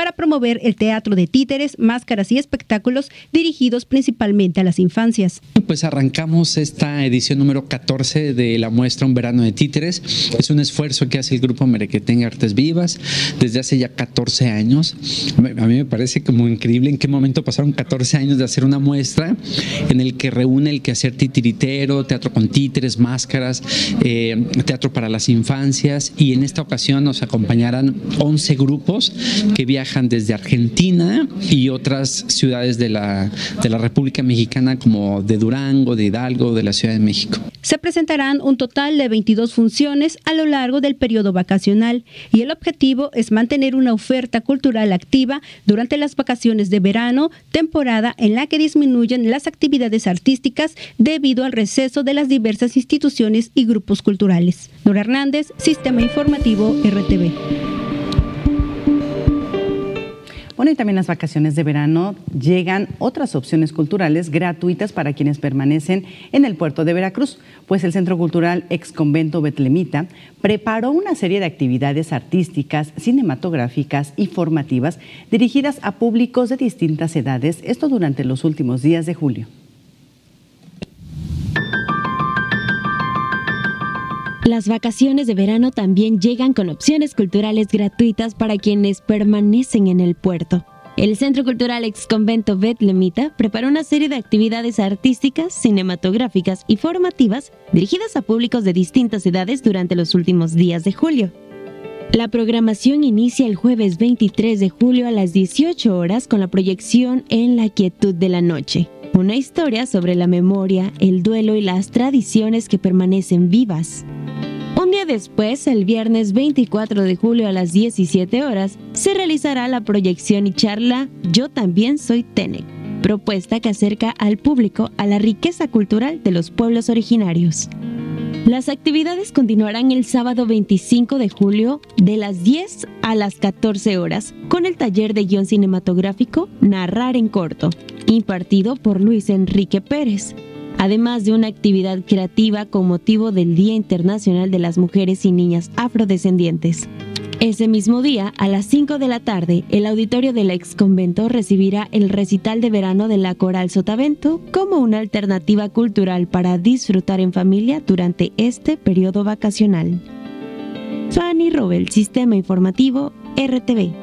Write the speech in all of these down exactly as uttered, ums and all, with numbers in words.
para promover el teatro de títeres, máscaras y espectáculos dirigidos principalmente a las infancias. Pues arrancamos esta edición número catorce de la muestra Un verano de títeres. Es un esfuerzo que hace el grupo Merequetengue Artes Vivas desde hace ya catorce años. A mí me parece como increíble en qué momento pasaron catorce años de hacer una muestra en el que reúne el quehacer titiritero, teatro con títeres, máscaras, eh, teatro para las infancias, y en esta ocasión nos acompañarán once grupos que viajan desde Argentina y otras ciudades de la, de la República Mexicana como de Durango, de Hidalgo, de la Ciudad de México. Se presentarán un total de veintidós funciones a lo largo del periodo vacacional y el objetivo es mantener una oferta cultural activa durante las vacaciones de verano, temporada en la que disminuyen las actividades artísticas debido al receso de las diversas instituciones y grupos culturales. Nora Hernández, Sistema Informativo R T V. Bueno, y también las vacaciones de verano llegan otras opciones culturales gratuitas para quienes permanecen en el puerto de Veracruz, pues el Centro Cultural Ex Convento Betlemita preparó una serie de actividades artísticas, cinematográficas y formativas dirigidas a públicos de distintas edades, esto durante los últimos días de julio. Las vacaciones de verano también llegan con opciones culturales gratuitas para quienes permanecen en el puerto. El Centro Cultural Ex Convento Betlemita preparó una serie de actividades artísticas, cinematográficas y formativas dirigidas a públicos de distintas edades durante los últimos días de julio. La programación inicia el jueves veintitrés de julio a las dieciocho horas con la proyección En la quietud de la noche, una historia sobre la memoria, el duelo y las tradiciones que permanecen vivas. Un día después, el viernes veinticuatro de julio a las diecisiete horas, se realizará la proyección y charla Yo también soy Tenec, propuesta que acerca al público a la riqueza cultural de los pueblos originarios. Las actividades continuarán el sábado veinticinco de julio de las diez a las catorce horas con el taller de guión cinematográfico Narrar en corto, impartido por Luis Enrique Pérez, además de una actividad creativa con motivo del Día Internacional de las Mujeres y Niñas Afrodescendientes. Ese mismo día, a las cinco de la tarde, el auditorio del ex convento recibirá el recital de verano de la Coral Sotavento como una alternativa cultural para disfrutar en familia durante este periodo vacacional. Fanny Robel, Sistema Informativo R T V.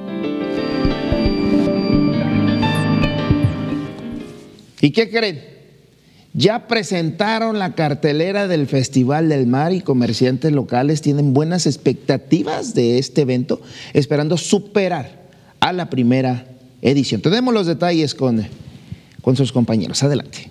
¿Y qué creen? Ya presentaron la cartelera del Festival del Mar y comerciantes locales tienen buenas expectativas de este evento, esperando superar a la primera edición. Tenemos los detalles con, con sus compañeros. Adelante.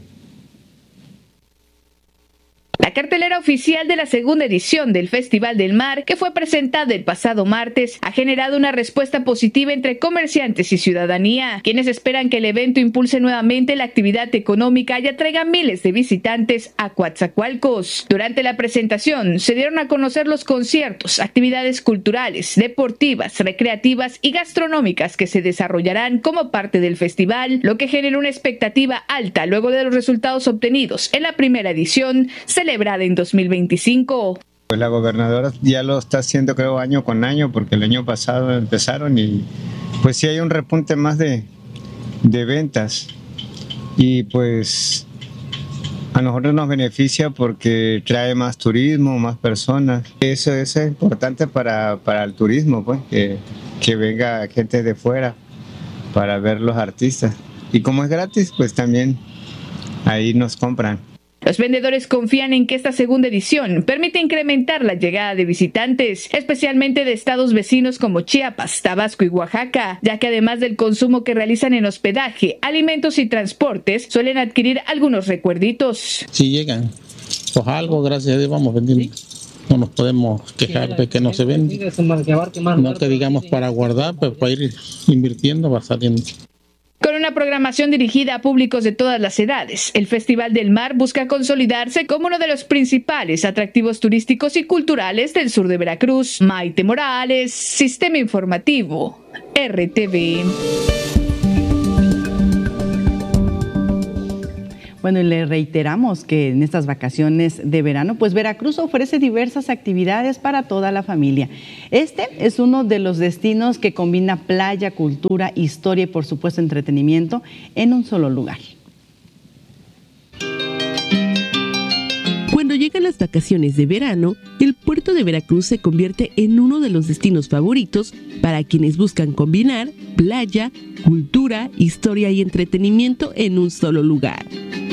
La cartelera oficial de la segunda edición del Festival del Mar, que fue presentada el pasado martes, ha generado una respuesta positiva entre comerciantes y ciudadanía, quienes esperan que el evento impulse nuevamente la actividad económica y atraiga miles de visitantes a Coatzacoalcos. Durante la presentación se dieron a conocer los conciertos, actividades culturales, deportivas, recreativas y gastronómicas que se desarrollarán como parte del festival, lo que genera una expectativa alta luego de los resultados obtenidos en la primera edición, celebrada en dos mil veinticinco. Pues la gobernadora ya lo está haciendo, creo, año con año, porque el año pasado empezaron y pues sí hay un repunte más de, de ventas y pues a nosotros nos beneficia porque trae más turismo, más personas. Eso, eso es importante para, para el turismo, pues, que, que venga gente de fuera para ver los artistas. Y como es gratis, pues también ahí nos compran. Los vendedores confían en que esta segunda edición permite incrementar la llegada de visitantes, especialmente de estados vecinos como Chiapas, Tabasco y Oaxaca, ya que además del consumo que realizan en hospedaje, alimentos y transportes, suelen adquirir algunos recuerditos. Sí llegan, pues algo, gracias a Dios, vamos vendiendo. No nos podemos quejar de que no se vende. No que digamos para guardar, pero para ir invirtiendo va saliendo. Con una programación dirigida a públicos de todas las edades, el Festival del Mar busca consolidarse como uno de los principales atractivos turísticos y culturales del sur de Veracruz. Maite Morales, Sistema Informativo, R T V. Bueno, y le reiteramos que en estas vacaciones de verano, pues Veracruz ofrece diversas actividades para toda la familia. Este es uno de los destinos que combina playa, cultura, historia y por supuesto entretenimiento en un solo lugar. Cuando llegan las vacaciones de verano, el puerto de Veracruz se convierte en uno de los destinos favoritos para quienes buscan combinar playa, cultura, historia y entretenimiento en un solo lugar.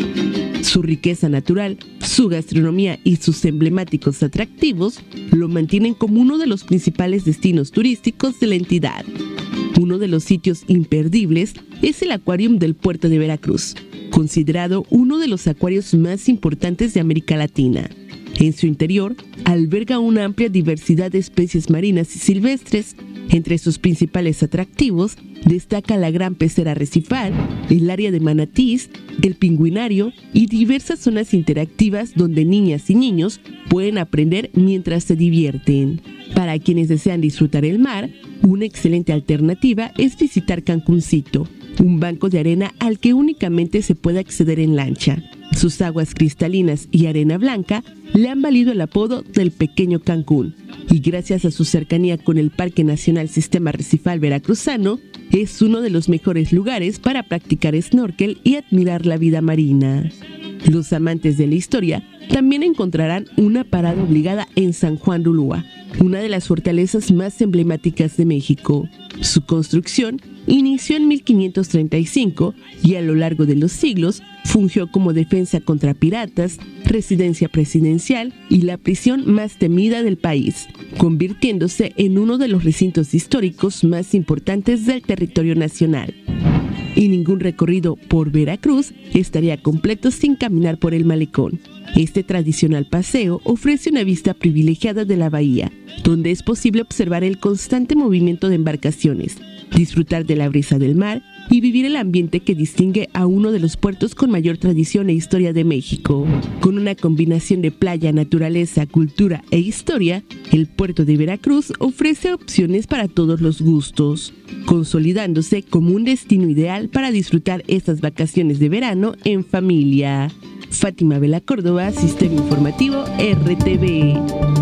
Su riqueza natural, su gastronomía y sus emblemáticos atractivos lo mantienen como uno de los principales destinos turísticos de la entidad. Uno de los sitios imperdibles es el Acuarium del Puerto de Veracruz, considerado uno de los acuarios más importantes de América Latina. En su interior alberga una amplia diversidad de especies marinas y silvestres. Entre sus principales atractivos destaca la gran pecera arrecifal, el área de manatís, el pingüinario y diversas zonas interactivas donde niñas y niños pueden aprender mientras se divierten. Para quienes desean disfrutar el mar, una excelente alternativa es visitar Cancuncito, un banco de arena al que únicamente se puede acceder en lancha. Sus aguas cristalinas y arena blanca le han valido el apodo del Pequeño Cancún, y gracias a su cercanía con el Parque Nacional Sistema Arrecifal Veracruzano, es uno de los mejores lugares para practicar snorkel y admirar la vida marina. Los amantes de la historia también encontrarán una parada obligada en San Juan de Ulúa, una de las fortalezas más emblemáticas de México. Su construcción inició en mil quinientos treinta y cinco y a lo largo de los siglos fungió como defensa contra piratas, residencia presidencial y la prisión más temida del país, convirtiéndose en uno de los recintos históricos más importantes del territorio nacional. Y ningún recorrido por Veracruz estaría completo sin caminar por el malecón. Este tradicional paseo ofrece una vista privilegiada de la bahía, donde es posible observar el constante movimiento de embarcaciones, disfrutar de la brisa del mar y vivir el ambiente que distingue a uno de los puertos con mayor tradición e historia de México. Con una combinación de playa, naturaleza, cultura e historia, el puerto de Veracruz ofrece opciones para todos los gustos, consolidándose como un destino ideal para disfrutar estas vacaciones de verano en familia. Fátima Vela Córdoba, Sistema Informativo R T V.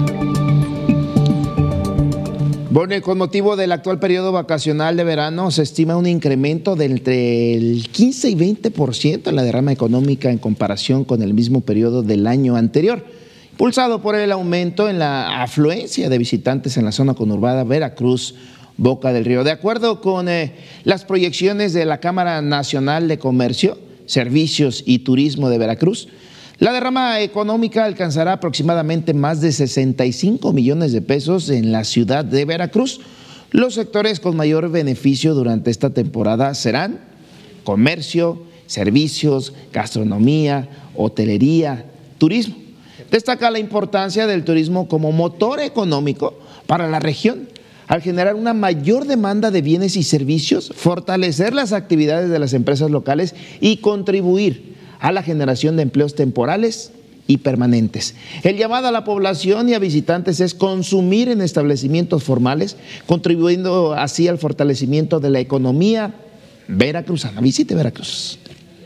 Bueno, con motivo del actual periodo vacacional de verano, se estima un incremento de entre el quince y veinte por ciento en la derrama económica en comparación con el mismo periodo del año anterior, impulsado por el aumento en la afluencia de visitantes en la zona conurbada Veracruz, Boca del Río. De acuerdo con eh, las proyecciones de la Cámara Nacional de Comercio, Servicios y Turismo de Veracruz, la derrama económica alcanzará aproximadamente más de sesenta y cinco millones de pesos en la ciudad de Veracruz. Los sectores con mayor beneficio durante esta temporada serán comercio, servicios, gastronomía, hotelería, turismo. Destaca la importancia del turismo como motor económico para la región, al generar una mayor demanda de bienes y servicios, fortalecer las actividades de las empresas locales y contribuir a la generación de empleos temporales y permanentes. El llamado a la población y a visitantes es consumir en establecimientos formales, contribuyendo así al fortalecimiento de la economía veracruzana. Visite Veracruz.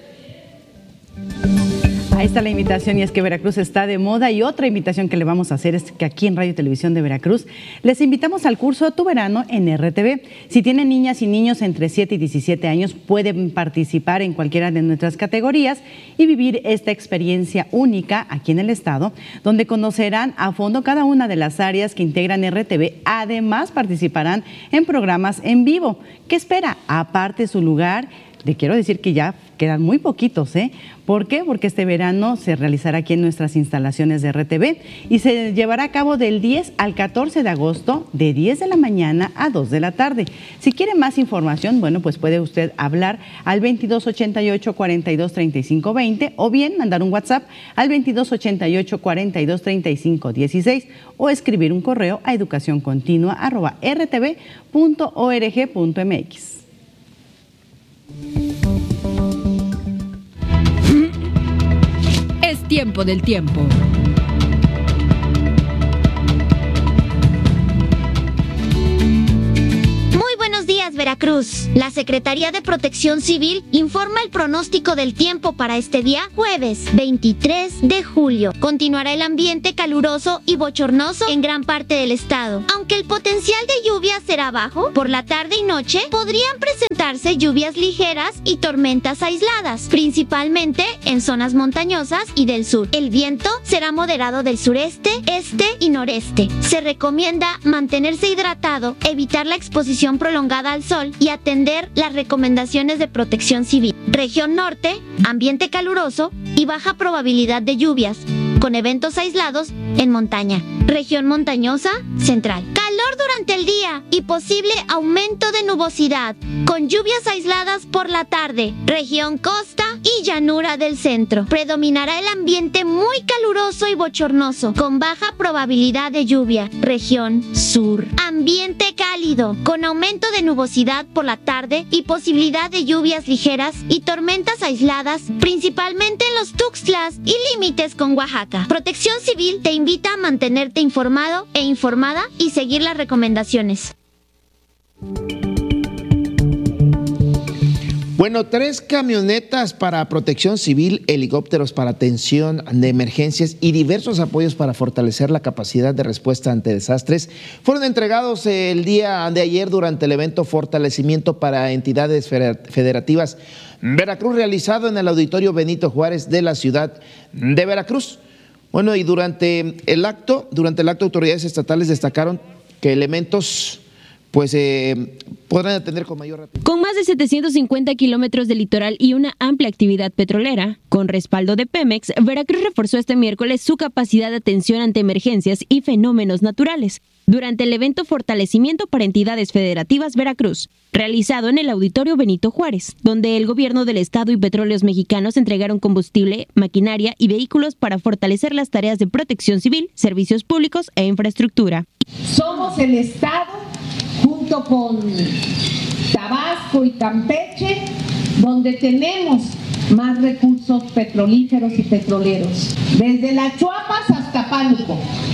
Ahí está la invitación, y es que Veracruz está de moda, y otra invitación que le vamos a hacer es que aquí en Radio y Televisión de Veracruz les invitamos al curso Tu Verano en R T V. Si tienen niñas y niños entre siete y diecisiete años, pueden participar en cualquiera de nuestras categorías y vivir esta experiencia única aquí en el estado, donde conocerán a fondo cada una de las áreas que integran R T V. Además, participarán en programas en vivo. ¿Qué espera? Aparte su lugar. Le quiero decir que ya quedan muy poquitos, ¿eh? ¿Por qué? Porque este verano se realizará aquí en nuestras instalaciones de R T V y se llevará a cabo del diez al catorce de agosto, de diez de la mañana a dos de la tarde. Si quiere más información, bueno, pues puede usted hablar al veintidós ochenta y ocho, cuarenta y dos, treinta y cinco, veinte, o bien mandar un WhatsApp al veintidós ochenta y ocho, cuarenta y dos, treinta y cinco, dieciséis, o escribir un correo a educacioncontinua arroba r t v punto org punto m x. Es tiempo del tiempo. Muy buenos días, Veracruz. Veracruz. La Secretaría de Protección Civil informa el pronóstico del tiempo para este día, jueves veintitrés de julio. Continuará el ambiente caluroso y bochornoso en gran parte del estado. Aunque el potencial de lluvia será bajo, por la tarde y noche podrían presentarse lluvias ligeras y tormentas aisladas, principalmente en zonas montañosas y del sur. El viento será moderado del sureste, este y noreste. Se recomienda mantenerse hidratado, evitar la exposición prolongada al sol y atender las recomendaciones de protección civil. Región norte, ambiente caluroso y baja probabilidad de lluvias, con eventos aislados en montaña. Región montañosa, central. Calor durante el día y posible aumento de nubosidad, con lluvias aisladas por la tarde. Región costa y llanura del centro. Predominará el ambiente muy caluroso y bochornoso, con baja probabilidad de lluvia. Región sur. Ambiente cálido, con aumento de nubosidad por la tarde y posibilidad de lluvias ligeras y tormentas aisladas, principalmente en los Tuxtlas y límites con Oaxaca. Protección Civil te invita a mantenerte informado e informada y seguir las recomendaciones. Bueno, tres camionetas para protección civil, helicópteros para atención de emergencias y diversos apoyos para fortalecer la capacidad de respuesta ante desastres fueron entregados el día de ayer durante el evento Fortalecimiento para Entidades Federativas Veracruz, realizado en el Auditorio Benito Juárez de la ciudad de Veracruz. Bueno, y durante el acto, durante el acto, autoridades estatales destacaron que elementos pues eh, podrán atender con mayor rapidez. Con más de setecientos cincuenta kilómetros de litoral y una amplia actividad petrolera, con respaldo de Pemex, Veracruz reforzó este miércoles su capacidad de atención ante emergencias y fenómenos naturales durante el evento Fortalecimiento para Entidades Federativas Veracruz, realizado en el Auditorio Benito Juárez, donde el gobierno del estado y Petróleos Mexicanos entregaron combustible, maquinaria y vehículos para fortalecer las tareas de protección civil, servicios públicos e infraestructura. Somos el estado, junto con Tabasco y Campeche, donde tenemos más recursos petrolíferos y petroleros, desde las Chuapas hasta Pánuco,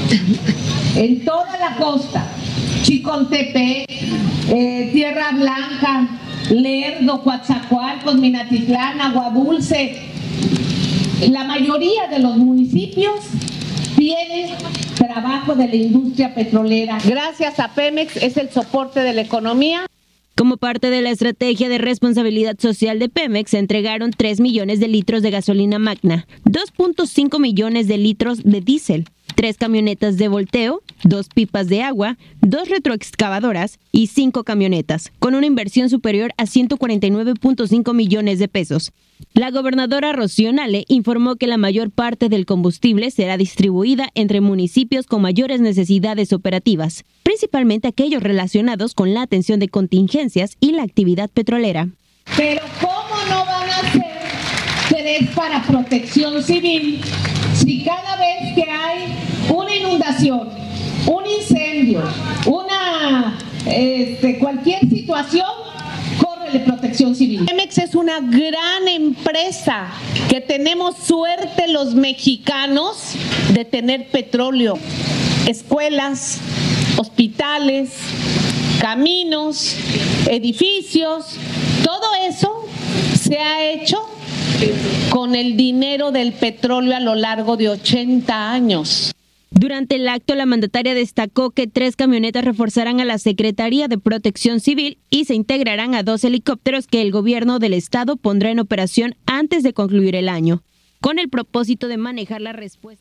en toda la costa, Chicontepec, eh, Tierra Blanca, Lerdo, Coatzacoalcos, Minatitlán, Agua Dulce. La mayoría de los municipios tienen trabajo de la industria petrolera. Gracias a Pemex es el soporte de la economía. Como parte de la estrategia de responsabilidad social de Pemex, se entregaron tres millones de litros de gasolina magna, dos punto cinco millones de litros de diésel, tres camionetas de volteo, dos pipas de agua, dos retroexcavadoras y cinco camionetas, con una inversión superior a ciento cuarenta y nueve punto cinco millones de pesos. La gobernadora Rocío Nale informó que la mayor parte del combustible será distribuida entre municipios con mayores necesidades operativas, principalmente aquellos relacionados con la atención de contingencias y la actividad petrolera. Pero ¿cómo no van a ser tres para protección civil si cada vez que hay una inundación, un incendio, una este, cualquier situación, córrele protección civil? Pemex es una gran empresa que tenemos suerte los mexicanos de tener petróleo, escuelas, hospitales, caminos, edificios, todo eso se ha hecho con el dinero del petróleo a lo largo de ochenta años. Durante el acto, la mandataria destacó que tres camionetas reforzarán a la Secretaría de Protección Civil y se integrarán a dos helicópteros que el gobierno del estado pondrá en operación antes de concluir el año, con el propósito de manejar la respuesta.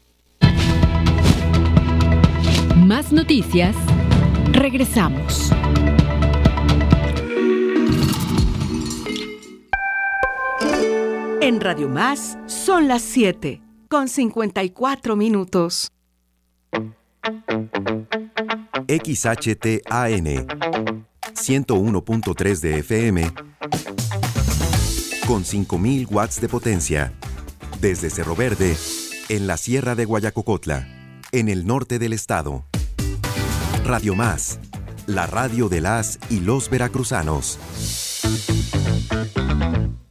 Más noticias. Regresamos. En Radio Más son las siete con cincuenta y cuatro minutos. X H T A N ciento uno punto tres de F M con cinco mil watts de potencia desde Cerro Verde en la Sierra de Guayacocotla, en el norte del estado. Radio Más, la radio de las y los veracruzanos. Con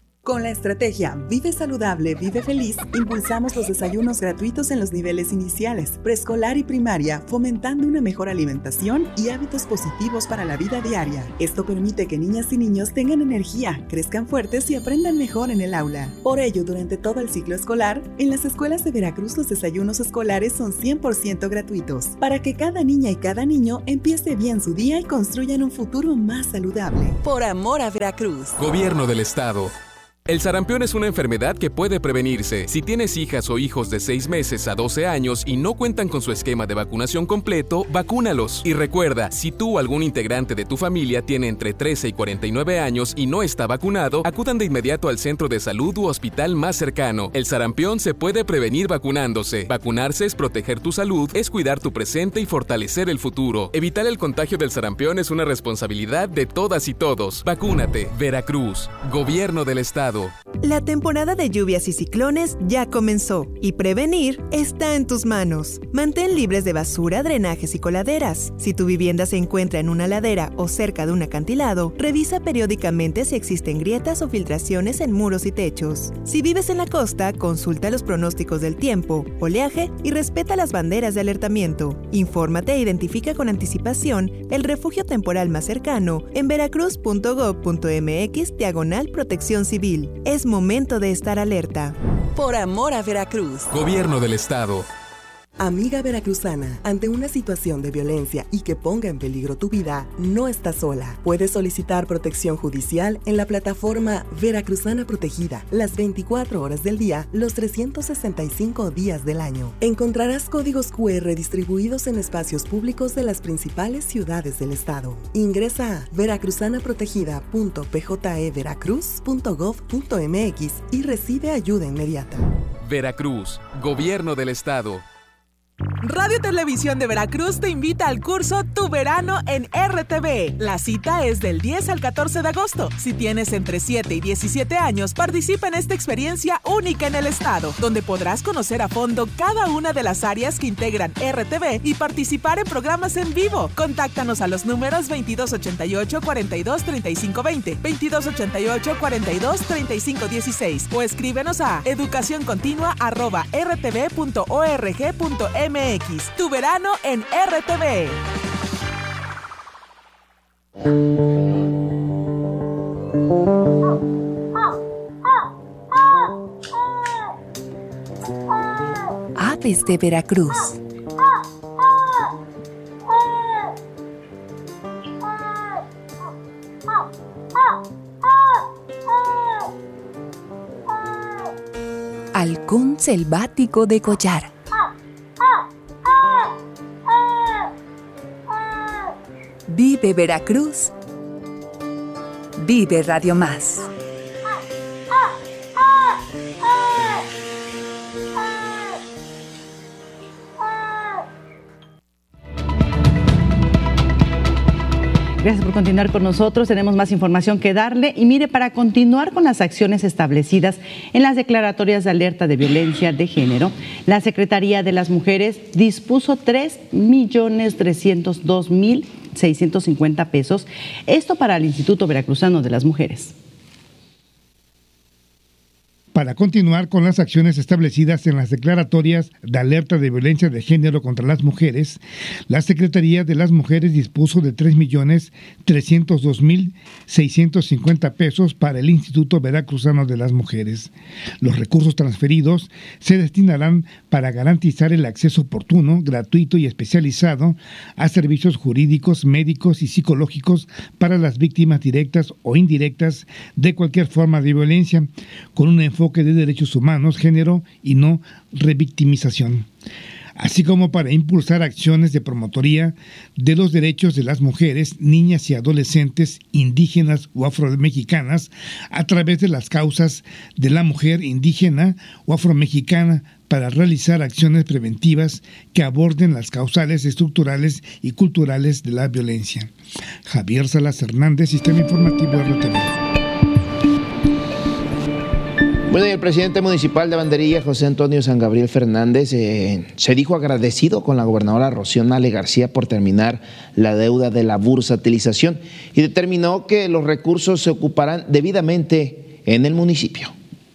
Con la estrategia Vive Saludable, Vive Feliz, impulsamos los desayunos gratuitos en los niveles iniciales, preescolar y primaria, fomentando una mejor alimentación y hábitos positivos para la vida diaria. Esto permite que niñas y niños tengan energía, crezcan fuertes y aprendan mejor en el aula. Por ello, durante todo el ciclo escolar, en las escuelas de Veracruz los desayunos escolares son cien por ciento gratuitos, para que cada niña y cada niño empiece bien su día y construyan un futuro más saludable. Por amor a Veracruz. Gobierno del Estado. El sarampión es una enfermedad que puede prevenirse. Si tienes hijas o hijos de seis meses a doce años y no cuentan con su esquema de vacunación completo, vacúnalos. Y recuerda, si tú o algún integrante de tu familia tiene entre trece y cuarenta y nueve años y no está vacunado, acudan de inmediato al centro de salud u hospital más cercano. El sarampión se puede prevenir vacunándose. Vacunarse es proteger tu salud, es cuidar tu presente y fortalecer el futuro. Evitar el contagio del sarampión es una responsabilidad de todas y todos. Vacúnate. Veracruz. Gobierno del Estado. La temporada de lluvias y ciclones ya comenzó y prevenir está en tus manos. Mantén libres de basura, drenajes y coladeras. Si tu vivienda se encuentra en una ladera o cerca de un acantilado, revisa periódicamente si existen grietas o filtraciones en muros y techos. Si vives en la costa, consulta los pronósticos del tiempo, oleaje y respeta las banderas de alertamiento. Infórmate e identifica con anticipación el refugio temporal más cercano en veracruz punto gob punto mx diagonal protección civil. Es momento de estar alerta. Por amor a Veracruz. Gobierno del Estado. Amiga veracruzana, ante una situación de violencia y que ponga en peligro tu vida, no estás sola. Puedes solicitar protección judicial en la plataforma Veracruzana Protegida, las veinticuatro horas del día, los trescientos sesenta y cinco días del año. Encontrarás códigos cu erre distribuidos en espacios públicos de las principales ciudades del estado. Ingresa a veracruzana protegida punto p j e veracruz punto gob punto mx y recibe ayuda inmediata. Veracruz, Gobierno del Estado. Radio Televisión de Veracruz te invita al curso Tu Verano en R T V. La cita es del diez al catorce de agosto. Si tienes entre siete y diecisiete años, participa en esta experiencia única en el estado, donde podrás conocer a fondo cada una de las áreas que integran R T V y participar en programas en vivo. Contáctanos a los números veintidós ochenta y ocho, cuarenta y dos, treinta y cinco veinte, veintidós ochenta y ocho, cuarenta y dos, treinta y cinco dieciséis o escríbenos a educacioncontinua arroba r t v punto org punto m x. Tu verano en R T V. Aves de Veracruz. Halcón selvático de collar. Vive Veracruz. Vive Radio Más. Gracias por continuar con nosotros. Tenemos más información que darle. Y mire, para continuar con las acciones establecidas en las declaratorias de alerta de violencia de género, la Secretaría de las Mujeres dispuso tres millones trescientos dos mil seiscientos cincuenta pesos. Esto para el Instituto Veracruzano de las Mujeres. Para continuar con las acciones establecidas en las declaratorias de alerta de violencia de género contra las mujeres, la Secretaría de las Mujeres dispuso de tres millones trescientos dos mil seiscientos cincuenta pesos para el Instituto Veracruzano de las Mujeres. Los recursos transferidos se destinarán para garantizar el acceso oportuno, gratuito y especializado a servicios jurídicos, médicos y psicológicos para las víctimas directas o indirectas de cualquier forma de violencia, con un enfoque de derechos humanos, género y no revictimización, así como para impulsar acciones de promotoría de los derechos de las mujeres, niñas y adolescentes indígenas o afromexicanas a través de las causas de la mujer indígena o afromexicana, para realizar acciones preventivas que aborden las causales estructurales y culturales de la violencia. Javier Salas Hernández, Sistema Informativo R T V. Bueno, y el presidente municipal de Banderilla, José Antonio San Gabriel Fernández, eh, se dijo agradecido con la gobernadora Rocío Nale García por terminar la deuda de la bursatilización y determinó que los recursos se ocuparán debidamente en el municipio.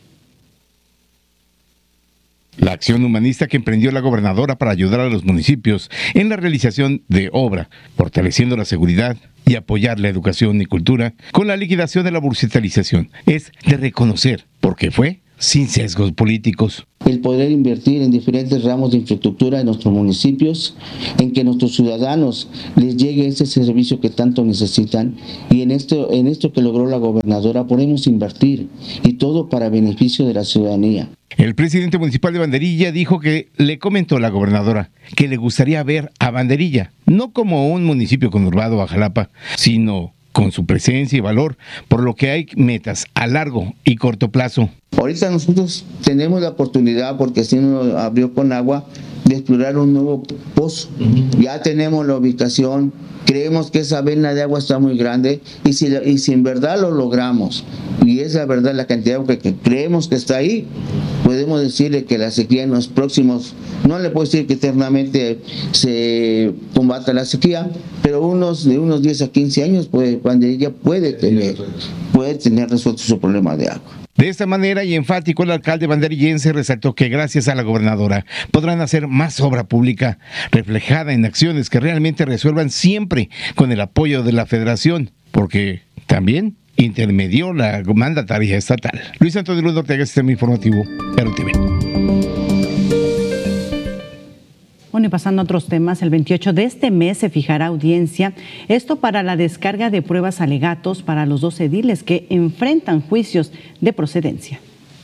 La acción humanista que emprendió la gobernadora para ayudar a los municipios en la realización de obra, fortaleciendo la seguridad y apoyar la educación y cultura con la liquidación de la bursatilización, es de reconocer, porque fue sin sesgos políticos. El poder invertir en diferentes ramos de infraestructura en nuestros municipios, en que nuestros ciudadanos les llegue ese servicio que tanto necesitan, y en esto, en esto que logró la gobernadora podemos invertir, y todo para beneficio de la ciudadanía. El presidente municipal de Banderilla dijo que le comentó a la gobernadora que le gustaría ver a Banderilla, no como un municipio conurbado a Jalapa, sino con su presencia y valor, por lo que hay metas a largo y corto plazo. Ahorita nosotros tenemos la oportunidad, porque si uno abrió con agua, de explorar un nuevo pozo. Ya tenemos la ubicación, creemos que esa vena de agua está muy grande, y si, y si en verdad lo logramos, y es la verdad la cantidad de agua que creemos que está ahí, podemos decirle que la sequía en los próximos, no le puedo decir que eternamente se combata la sequía, pero unos de unos diez a quince años, pues Banderilla puede tener, puede tener resuelto su problema de agua. De esta manera y enfático, el alcalde banderillense resaltó que gracias a la gobernadora podrán hacer más obra pública, reflejada en acciones que realmente resuelvan siempre con el apoyo de la federación, porque también intermedió la mandataria estatal. Luis Antonio Luz Ortega, Sistema Informativo, R T V. Bueno, y pasando a otros temas, el veintiocho de este mes se fijará audiencia, esto para la descarga de pruebas alegatos para los dos ediles que enfrentan juicios de procedencia.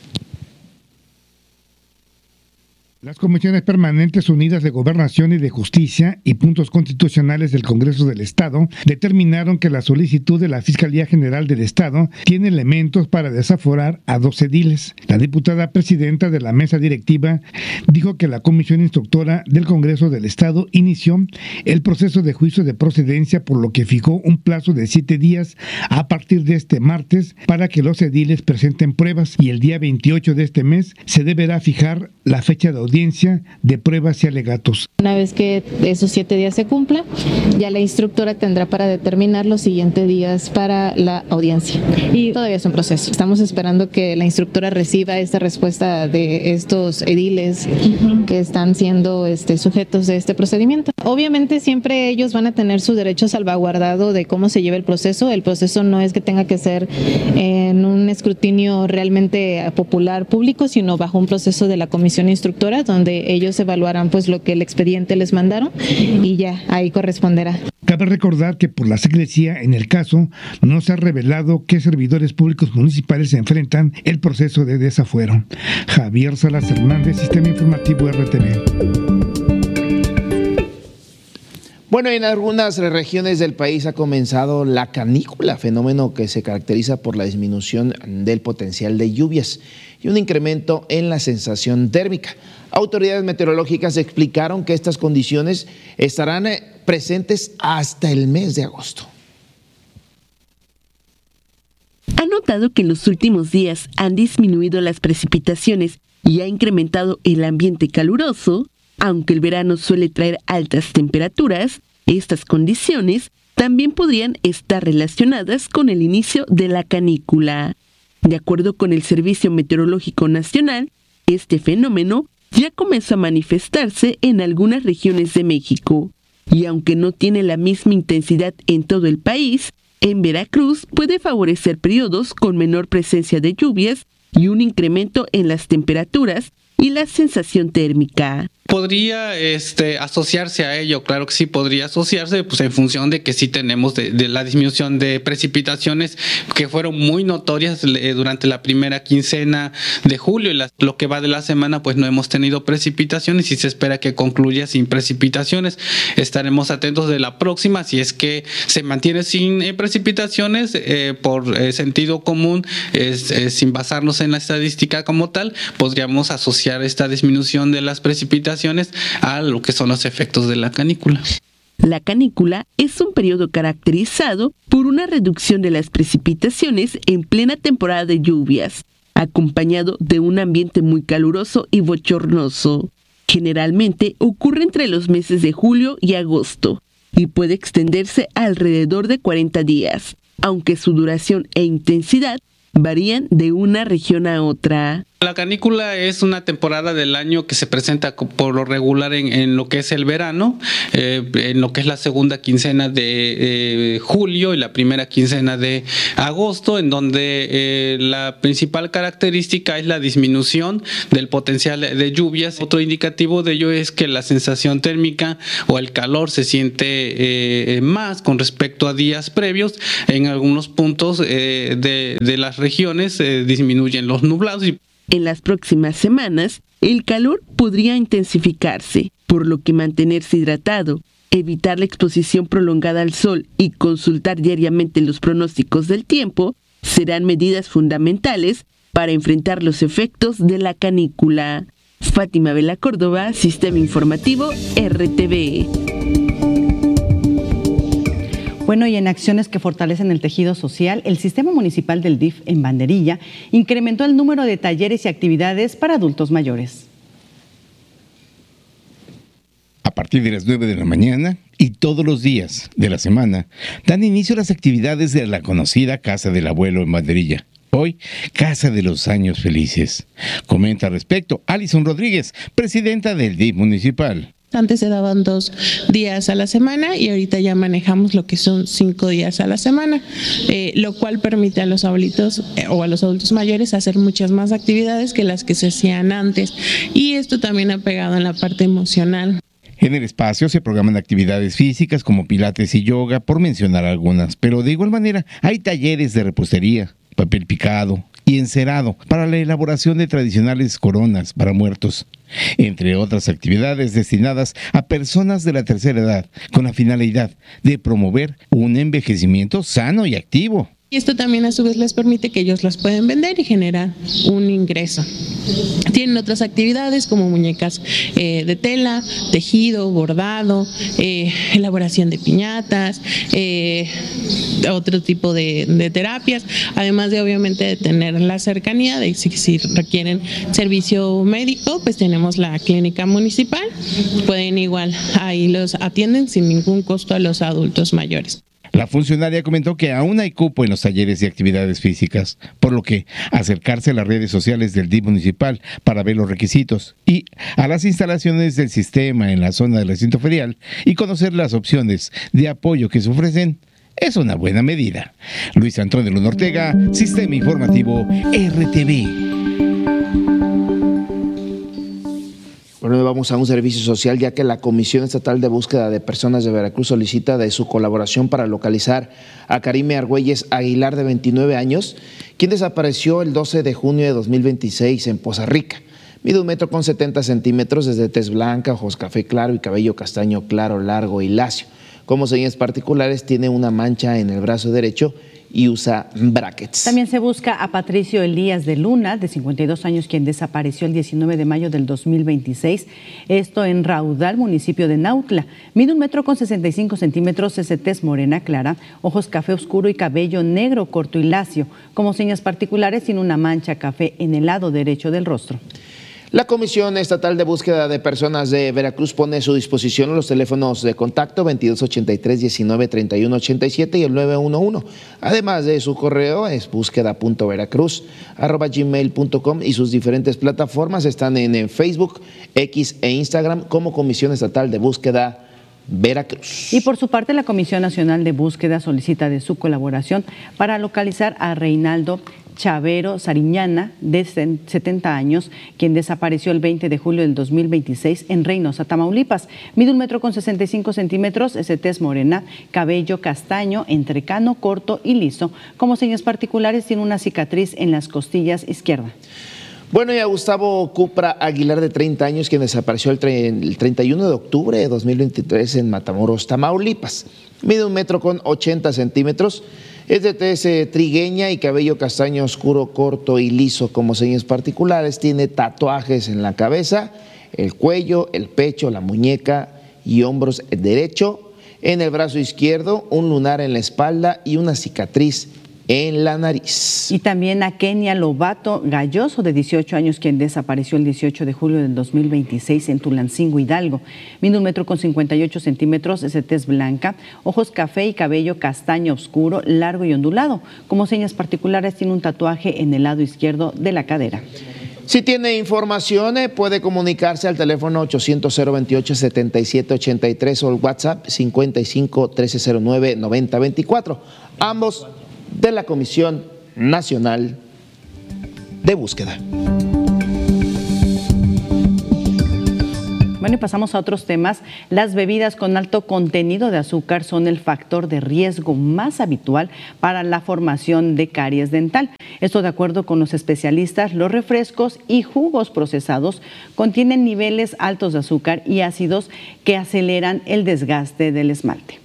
Las Comisiones Permanentes Unidas de Gobernación y de Justicia y Puntos Constitucionales del Congreso del Estado determinaron que la solicitud de la Fiscalía General del Estado tiene elementos para desaforar a dos ediles. La diputada presidenta de la mesa directiva dijo que la Comisión Instructora del Congreso del Estado inició el proceso de juicio de procedencia, por lo que fijó un plazo de siete días a partir de este martes para que los ediles presenten pruebas, y el día veintiocho de este mes se deberá fijar la fecha de audiencia de pruebas y alegatos. Una vez que esos siete días se cumplan, ya la instructora tendrá para determinar los siguientes días para la audiencia. Y todavía es un proceso. Estamos esperando que la instructora reciba esta respuesta de estos ediles que están siendo este, sujetos de este procedimiento. Obviamente siempre ellos van a tener su derecho salvaguardado de cómo se lleva el proceso. El proceso no es que tenga que ser en un escrutinio realmente popular público, sino bajo un proceso de la comisión instructora, donde ellos evaluarán pues lo que el expediente les mandaron y ya ahí corresponderá. Cabe recordar que por la secrecía en el caso no se ha revelado qué servidores públicos municipales se enfrentan el proceso de desafuero. Javier Salas Hernández, Sistema Informativo R T V. Bueno, en algunas regiones del país ha comenzado la canícula, fenómeno que se caracteriza por la disminución del potencial de lluvias y un incremento en la sensación térmica. Autoridades meteorológicas explicaron que estas condiciones estarán presentes hasta el mes de agosto. Ha notado que en los últimos días han disminuido las precipitaciones y ha incrementado el ambiente caluroso. Aunque el verano suele traer altas temperaturas, estas condiciones también podrían estar relacionadas con el inicio de la canícula. De acuerdo con el Servicio Meteorológico Nacional, este fenómeno ya comenzó a manifestarse en algunas regiones de México, y aunque no tiene la misma intensidad en todo el país, en Veracruz puede favorecer periodos con menor presencia de lluvias y un incremento en las temperaturas y la sensación térmica. Podría este, asociarse a ello, claro que sí podría asociarse, pues en función de que sí tenemos de, de la disminución de precipitaciones que fueron muy notorias eh, durante la primera quincena de julio, y la, lo que va de la semana pues no hemos tenido precipitaciones y se espera que concluya sin precipitaciones. Estaremos atentos de la próxima, si es que se mantiene sin eh, precipitaciones eh, por eh, sentido común, es, eh, sin basarnos en la estadística como tal, podríamos asociar esta disminución de las precipitaciones a lo que son los efectos de la canícula. La canícula es un periodo caracterizado por una reducción de las precipitaciones en plena temporada de lluvias, acompañado de un ambiente muy caluroso y bochornoso. Generalmente ocurre entre los meses de julio y agosto y puede extenderse alrededor de cuarenta días, aunque su duración e intensidad varían de una región a otra. La canícula es una temporada del año que se presenta por lo regular en, en lo que es el verano, eh, en lo que es la segunda quincena de eh, julio y la primera quincena de agosto, en donde eh, la principal característica es la disminución del potencial de lluvias. Otro indicativo de ello es que la sensación térmica o el calor se siente eh, más con respecto a días previos. En algunos puntos eh, de, de las regiones eh, disminuyen los nublados. Y en las próximas semanas, el calor podría intensificarse, por lo que mantenerse hidratado, evitar la exposición prolongada al sol y consultar diariamente los pronósticos del tiempo serán medidas fundamentales para enfrentar los efectos de la canícula. Fátima Vela Córdoba, Sistema Informativo R T V. Bueno, y en acciones que fortalecen el tejido social, el Sistema Municipal del D I F en Banderilla incrementó el número de talleres y actividades para adultos mayores. A partir de las nueve de la mañana y todos los días de la semana, dan inicio las actividades de la conocida Casa del Abuelo en Banderilla. Hoy, Casa de los Años Felices. Comenta al respecto Alison Rodríguez, presidenta del D I F municipal. Antes se daban dos días a la semana y ahorita ya manejamos lo que son cinco días a la semana, eh, lo cual permite a los abuelitos eh, o a los adultos mayores hacer muchas más actividades que las que se hacían antes. Y esto también ha pegado en la parte emocional. En el espacio se programan actividades físicas como pilates y yoga, por mencionar algunas, pero de igual manera hay talleres de repostería, papel picado y encerado para la elaboración de tradicionales coronas para muertos, entre otras actividades destinadas a personas de la tercera edad, con la finalidad de promover un envejecimiento sano y activo. Y esto también a su vez les permite que ellos las pueden vender y generar un ingreso. Tienen otras actividades como muñecas eh, de tela, tejido, bordado, eh, elaboración de piñatas, eh, otro tipo de, de terapias, además de obviamente de tener la cercanía de si, si requieren servicio médico, pues tenemos la clínica municipal, pueden igual, ahí los atienden sin ningún costo a los adultos mayores. La funcionaria comentó que aún hay cupo en los talleres y actividades físicas, por lo que acercarse a las redes sociales del D I F municipal para ver los requisitos y a las instalaciones del sistema en la zona del recinto ferial y conocer las opciones de apoyo que se ofrecen es una buena medida. Luis Antonio Luna Ortega, Sistema Informativo R T V. Bueno, vamos a un servicio social, ya que la Comisión Estatal de Búsqueda de Personas de Veracruz solicita de su colaboración para localizar a Karime Argüelles Aguilar, de veintinueve años, quien desapareció el doce de junio de dos mil veintiséis en Poza Rica. Mide un metro con setenta centímetros, desde tez blanca, ojos café claro y cabello castaño claro, largo y lacio. Como señas particulares, tiene una mancha en el brazo derecho y usa brackets. También se busca a Patricio Elías de Luna, de cincuenta y dos años, quien desapareció el diecinueve de mayo del dos mil veintiséis, esto en Raudal, municipio de Nautla. Mide un metro con sesenta y cinco centímetros, es de tez morena clara, ojos café oscuro y cabello negro corto y lacio. Como señas particulares, tiene una mancha café en el lado derecho del rostro. La Comisión Estatal de Búsqueda de Personas de Veracruz pone a su disposición los teléfonos de contacto veintidós ochenta y tres, diecinueve, treinta y uno ochenta y siete y el nueve uno uno. Además de su correo es búsqueda punto veracruz arroba gmail punto com y sus diferentes plataformas están en Facebook, X e Instagram como Comisión Estatal de Búsqueda Veracruz. Y por su parte, la Comisión Nacional de Búsqueda solicita de su colaboración para localizar a Reinaldo Chavero Sariñana, de setenta años, quien desapareció el veinte de julio del dos mil veintiséis en Reynosa, Tamaulipas. Mide un metro con sesenta y cinco centímetros, es de tez morena, cabello castaño, entrecano, corto y liso. Como señas particulares, tiene una cicatriz en las costillas izquierda. Bueno, y a Gustavo Cupra Aguilar, de treinta años, quien desapareció el, el treinta y uno de octubre de dos mil veintitrés en Matamoros, Tamaulipas. Mide un metro con ochenta centímetros, es de tez trigueña y cabello castaño oscuro, corto y liso. Como señas particulares, tiene tatuajes en la cabeza, el cuello, el pecho, la muñeca y hombros derecho. En el brazo izquierdo, un lunar en la espalda y una cicatriz en la nariz. Y también a Kenia Lobato Galloso, de dieciocho años, quien desapareció el dieciocho de julio del dos mil veintiséis en Tulancingo, Hidalgo. Mide un metro con cincuenta y ocho centímetros, es de tez blanca, ojos café y cabello castaño oscuro, largo y ondulado. Como señas particulares, tiene un tatuaje en el lado izquierdo de la cadera. Si tiene información, puede comunicarse al teléfono ochocientos cero veintiocho setenta y siete ochenta y tres o el WhatsApp cincuenta y cinco trece cero nueve noventa veinticuatro. Ambos de la Comisión Nacional de Búsqueda. Bueno, y pasamos a otros temas. Las bebidas con alto contenido de azúcar son el factor de riesgo más habitual para la formación de caries dental. Esto de acuerdo con los especialistas. Los refrescos y jugos procesados contienen niveles altos de azúcar y ácidos que aceleran el desgaste del esmalte.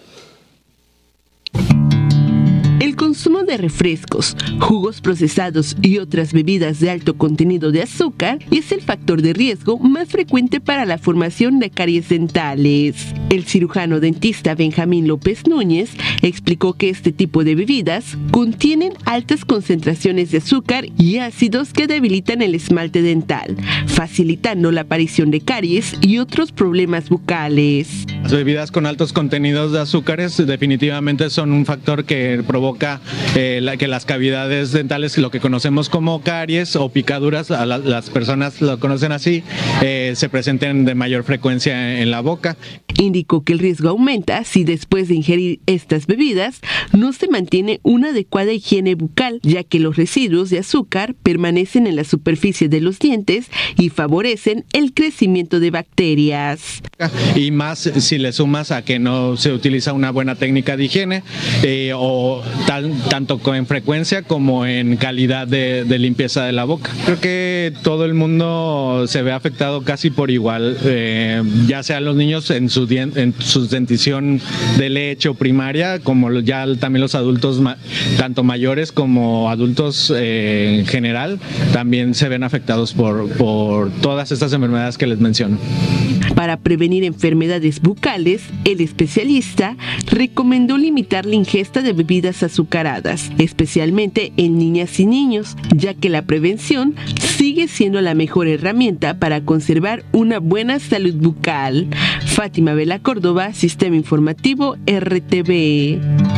El consumo de refrescos, jugos procesados y otras bebidas de alto contenido de azúcar es el factor de riesgo más frecuente para la formación de caries dentales. El cirujano dentista Benjamín López Núñez explicó que este tipo de bebidas contienen altas concentraciones de azúcar y ácidos que debilitan el esmalte dental, facilitando la aparición de caries y otros problemas bucales. Las bebidas con altos contenidos de azúcares definitivamente son un factor que provoca eh, la, que las cavidades dentales, lo que conocemos como caries o picaduras, a la, las personas lo conocen así, eh, se presenten de mayor frecuencia en la boca. Indicó que el riesgo aumenta si después de ingerir estas bebidas no se mantiene una adecuada higiene bucal, ya que los residuos de azúcar permanecen en la superficie de los dientes y favorecen el crecimiento de bacterias. Y más si le sumas a que no se utiliza una buena técnica de higiene eh, o tal, tanto en frecuencia como en calidad de, de limpieza de la boca. Creo que todo el mundo se ve afectado casi por igual, eh, ya sea los niños en su, dien, en su dentición de leche o primaria, como ya también los adultos, tanto mayores como adultos eh, en general, también se ven afectados por, por todas estas enfermedades que les menciono. Para prevenir enfermedades bucales, el especialista recomendó limitar la ingesta de bebidas azucaradas, especialmente en niñas y niños, ya que la prevención sigue siendo la mejor herramienta para conservar una buena salud bucal. Fátima Vela Córdoba, Sistema Informativo R T V.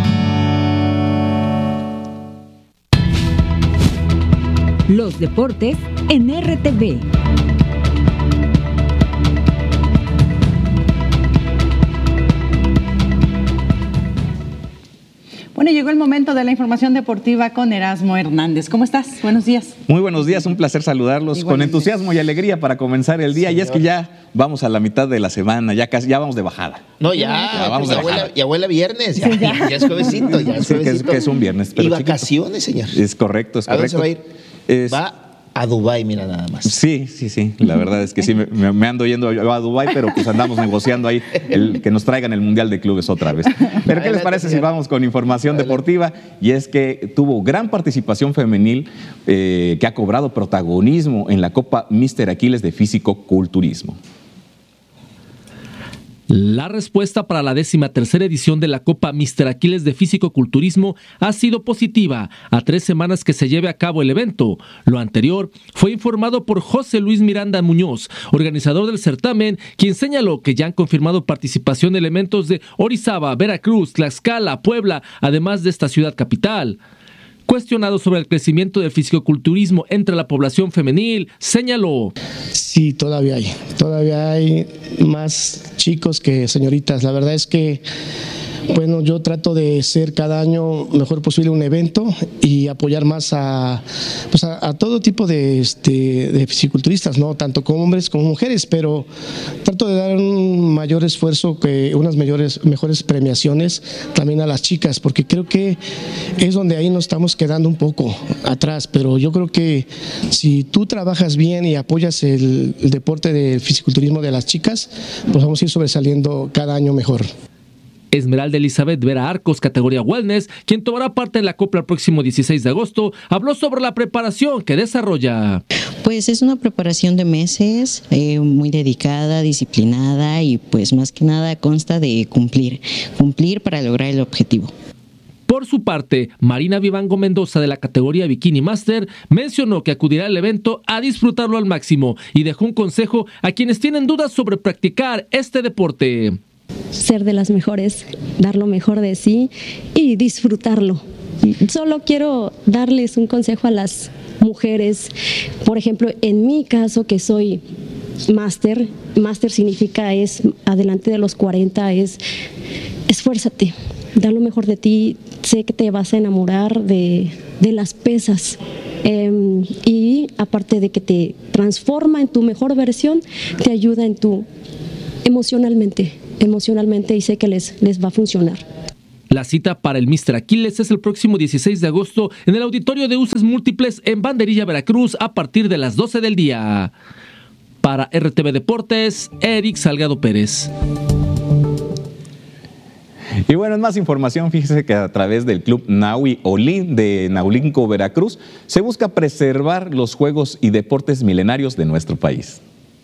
Los deportes en R T V. Bueno, llegó el momento de la información deportiva con Erasmo Hernández. ¿Cómo estás? Buenos días. Muy buenos días, un placer saludarlos. Igualmente. Con entusiasmo y alegría para comenzar el día. Señor. Y es que ya vamos a la mitad de la semana, ya casi, ya vamos de bajada. No, ya, ya vamos de bajada. Y abuela viernes, ya, sí, ya. ya es juevesito. Ya es sí, que, es, que es un viernes. Pero y vacaciones, chiquito. Señor. Es correcto, es correcto. ¿A dónde se va a ir? Es, va a Dubái, mira nada más. Sí, sí, sí. La verdad es que sí, me, me ando yendo a Dubái, pero pues andamos negociando ahí el que nos traigan el Mundial de Clubes otra vez. Pero ¿qué les parece si vamos con información deportiva? Y es que tuvo gran participación femenil eh, que ha cobrado protagonismo en la Copa míster Aquiles de Físico-Culturismo. La respuesta para la décima tercera edición de la Copa míster Aquiles de Físico-Culturismo ha sido positiva a tres semanas que se lleve a cabo el evento. Lo anterior fue informado por José Luis Miranda Muñoz, organizador del certamen, quien señaló que ya han confirmado participación de elementos de Orizaba, Veracruz, Tlaxcala, Puebla, además de esta ciudad capital. Cuestionado sobre el crecimiento del fisicoculturismo entre la población femenil, señaló: sí, todavía hay, todavía hay más chicos que señoritas. La verdad es que, bueno, yo trato de ser cada año mejor posible un evento y apoyar más a, pues a, a todo tipo de, este, de fisiculturistas, ¿no? Tanto como hombres como mujeres, pero trato de dar un mayor esfuerzo, que unas mayores, mejores premiaciones también a las chicas, porque creo que es donde ahí nos estamos quedando un poco atrás, pero yo creo que si tú trabajas bien y apoyas el, el deporte del fisiculturismo de las chicas, pues vamos a ir sobresaliendo cada año mejor. Esmeralda Elizabeth Vera Arcos, categoría Wellness, quien tomará parte en la Copa el próximo dieciséis de agosto, habló sobre la preparación que desarrolla. Pues es una preparación de meses, eh, muy dedicada, disciplinada y pues más que nada consta de cumplir, cumplir para lograr el objetivo. Por su parte, Marina Vivango Mendoza, de la categoría Bikini Master, mencionó que acudirá al evento a disfrutarlo al máximo y dejó un consejo a quienes tienen dudas sobre practicar este deporte. Ser de las mejores, dar lo mejor de sí y disfrutarlo. Solo quiero darles un consejo a las mujeres. Por ejemplo, en mi caso, que soy máster, máster significa es adelante de los cuarenta, es esfuérzate, da lo mejor de ti. Sé que te vas a enamorar de, de las pesas eh, y aparte de que te transforma en tu mejor versión, te ayuda en tu emocionalmente, emocionalmente y sé que les, les va a funcionar. La cita para el míster Aquiles es el próximo dieciséis de agosto en el Auditorio de Usos Múltiples en Banderilla, Veracruz, a partir de las doce del día. Para R T V Deportes, Eric Salgado Pérez. Y bueno, en más información, fíjese que a través del Club Nahui Olin de Naulinco, Veracruz, se busca preservar los juegos y deportes milenarios de nuestro país.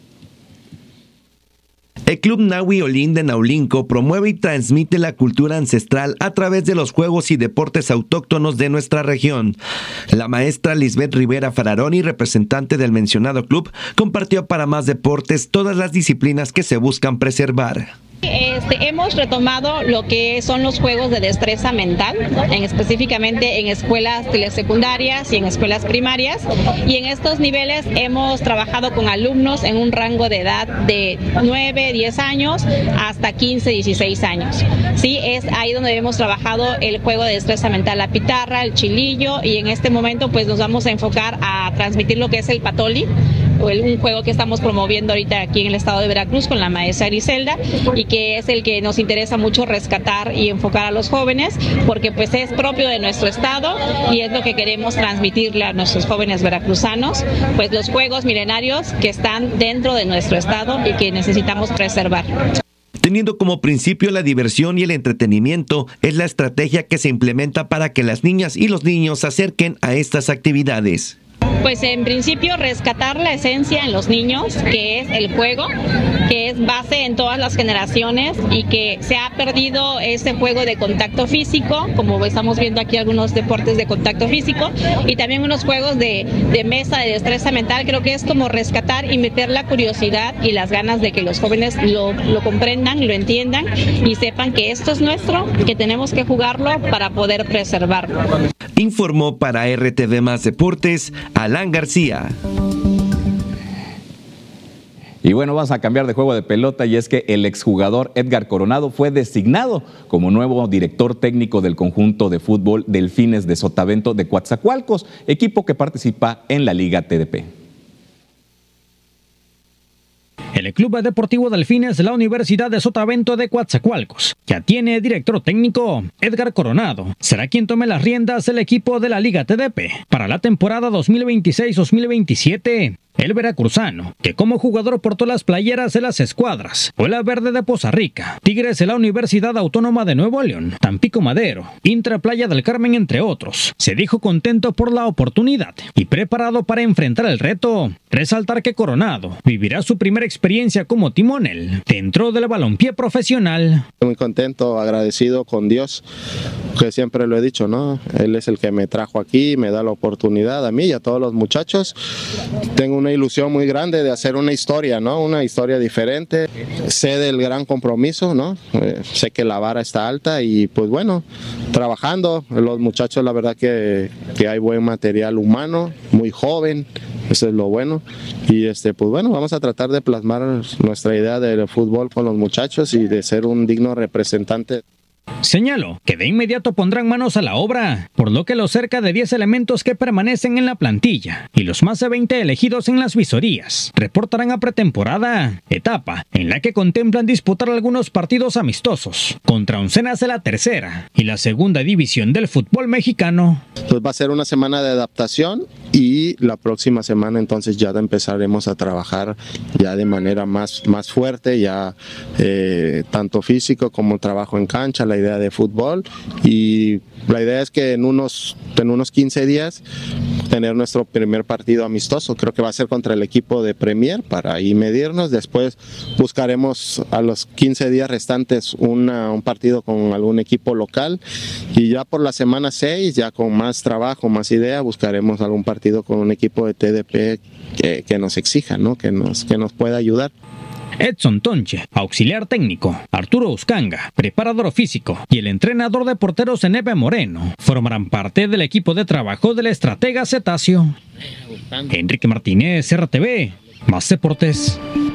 El Club Nahui Olin de Naulinco promueve y transmite la cultura ancestral a través de los juegos y deportes autóctonos de nuestra región. La maestra Lisbeth Rivera Fararoni, representante del mencionado club, compartió para Más Deportes todas las disciplinas que se buscan preservar. Este, hemos retomado lo que son los juegos de destreza mental, en, específicamente en escuelas telesecundarias y en escuelas primarias, y en estos niveles hemos trabajado con alumnos en un rango de edad de nueve, diez años hasta quince, dieciséis años. Sí, es ahí donde hemos trabajado el juego de destreza mental, la pitarra, el chilillo, y en este momento pues nos vamos a enfocar a transmitir lo que es el patoli, un juego que estamos promoviendo ahorita aquí en el estado de Veracruz con la maestra Griselda, y que es el que nos interesa mucho rescatar y enfocar a los jóvenes, porque pues es propio de nuestro estado y es lo que queremos transmitirle a nuestros jóvenes veracruzanos, pues los juegos milenarios que están dentro de nuestro estado y que necesitamos preservar. Teniendo como principio la diversión y el entretenimiento, es la estrategia que se implementa para que las niñas y los niños se acerquen a estas actividades. Pues en principio rescatar la esencia en los niños, que es el juego, que es base en todas las generaciones y que se ha perdido ese juego de contacto físico, como estamos viendo aquí algunos deportes de contacto físico, y también unos juegos de, de mesa, de destreza mental. Creo que es como rescatar y meter la curiosidad y las ganas de que los jóvenes lo, lo comprendan, lo entiendan y sepan que esto es nuestro, que tenemos que jugarlo para poder preservarlo. Informó para R T V Más Deportes, Alan García. Y bueno, vamos a cambiar de juego de pelota, y es que el exjugador Edgar Coronado fue designado como nuevo director técnico del conjunto de fútbol Delfines de Sotavento de Coatzacoalcos, equipo que participa en la Liga T D P. El Club Deportivo Delfines de la Universidad de Sotavento de Coatzacoalcos ya tiene director técnico. Edgar Coronado será quien tome las riendas del equipo de la Liga T D P para la temporada dos mil veintiséis dos mil veintisiete. El veracruzano, que como jugador portó las playeras de las escuadras Puebla Verde de Poza Rica, Tigres de la Universidad Autónoma de Nuevo León, Tampico Madero, Intra Playa del Carmen, entre otros, se dijo contento por la oportunidad y preparado para enfrentar el reto. Resaltar que Coronado vivirá su primera experiencia como timonel dentro del balompié profesional. Muy contento, agradecido con Dios, que siempre lo he dicho, ¿no? Él es el que me trajo aquí, me da la oportunidad a mí y a todos los muchachos. Tengo una ilusión muy grande de hacer una historia, ¿no? Una historia diferente. Sé del gran compromiso, ¿no? Eh, sé que la vara está alta y pues bueno, trabajando. Los muchachos, la verdad que, que hay buen material humano, muy joven, eso es lo bueno. Y este, pues bueno, vamos a tratar de plasmar nuestra idea del fútbol con los muchachos y de ser un digno representante. Señaló que de inmediato pondrán manos a la obra, por lo que los cerca de diez elementos que permanecen en la plantilla y los más de veinte elegidos en las visorías reportarán a pretemporada, etapa en la que contemplan disputar algunos partidos amistosos contra oncenas de la tercera y la segunda división del fútbol mexicano. Pues va a ser una semana de adaptación y la próxima semana entonces ya empezaremos a trabajar ya de manera más, más fuerte, ya eh, tanto físico como trabajo en cancha, la idea de fútbol, y la idea es que en unos, en unos quince días tener nuestro primer partido amistoso. Creo que va a ser contra el equipo de Premier para ahí medirnos. Después buscaremos a los quince días restantes una, un partido con algún equipo local y ya por la semana seis, ya con más trabajo, más idea, buscaremos algún partido con un equipo de T D P que, que nos exija, ¿no? que, nos, que nos pueda ayudar. Edson Tonche, auxiliar técnico, Arturo Uscanga, preparador físico y el entrenador de porteros Eneve Moreno formarán parte del equipo de trabajo del estratega cetáceo. Enrique Martínez, R T V, más deportes.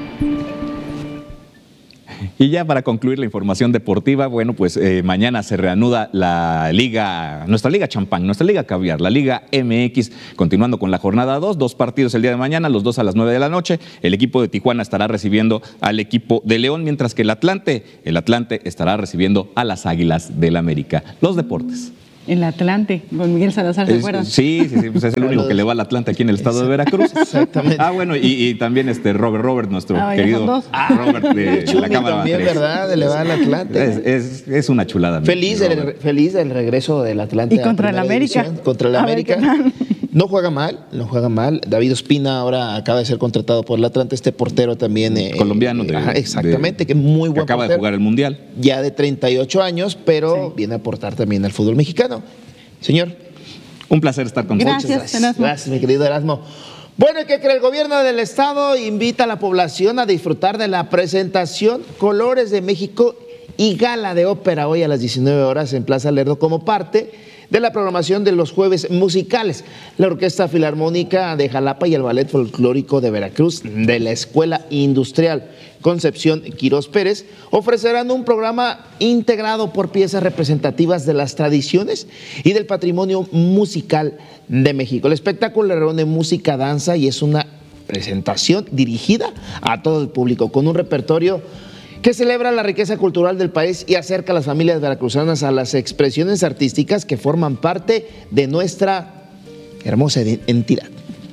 Y ya para concluir la información deportiva, bueno, pues eh, mañana se reanuda la liga, nuestra liga champán, nuestra liga caviar, la liga M X, continuando con la jornada dos, dos partidos el día de mañana, los dos a las nueve de la noche. El equipo de Tijuana estará recibiendo al equipo de León, mientras que el Atlante, el Atlante estará recibiendo a las Águilas del América. Los deportes. El Atlante, con Miguel Salazar, ¿se acuerdan? Sí, sí, sí, pues es el único que le va al Atlante aquí en el estado de Veracruz. Exactamente. Ah, bueno, y, y también este Robert Robert, nuestro Ah, querido dos. Robert de Chumi la Cámara también, tres. ¿verdad? Le va al Atlante. Es, es, es una chulada. Feliz del, feliz del regreso del Atlante. Y contra el América. División, contra el A ver América. qué tal. No juega mal, no juega mal. David Ospina ahora acaba de ser contratado por el Atlante, este portero también. Eh, Colombiano. De, ajá, exactamente, de, que es muy buen que acaba portero. de jugar el Mundial. Ya de treinta y ocho años, pero Sí. viene a aportar también al fútbol mexicano. Señor. Un placer estar con Gracias, ustedes. Gracias, Erasmo. gracias, mi querido Erasmo. Bueno, ¿qué cree? El gobierno del estado invita a la población a disfrutar de la presentación Colores de México y gala de ópera hoy a las diecinueve horas en Plaza Lerdo como parte de la programación de los jueves musicales. La Orquesta Filarmónica de Jalapa y el Ballet Folclórico de Veracruz de la Escuela Industrial Concepción Quirós Pérez ofrecerán un programa integrado por piezas representativas de las tradiciones y del patrimonio musical de México. El espectáculo reúne música, danza y es una presentación dirigida a todo el público con un repertorio que celebra la riqueza cultural del país y acerca a las familias veracruzanas a las expresiones artísticas que forman parte de nuestra hermosa entidad.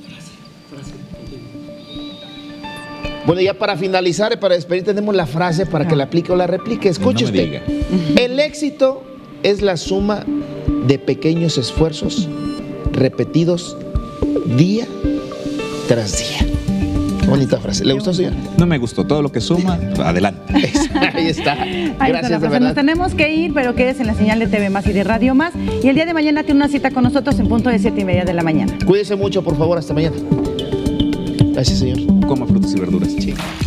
Bueno, ya para finalizar y para despedir tenemos la frase para que la aplique o la replique. Escuche No me usted. diga. El éxito es la suma de pequeños esfuerzos repetidos día tras día. Bonita frase. ¿Le gustó, señor? No me gustó. Todo lo que suma, adelante. Ahí está. Ahí está Gracias, la de frase. verdad. Nos tenemos que ir, pero quédese en la señal de T V Más y de Radio Más. Y el día de mañana tiene una cita con nosotros en punto de siete y media de la mañana. Cuídese mucho, por favor. Hasta mañana. Gracias, señor. Coma frutas y verduras. Sí.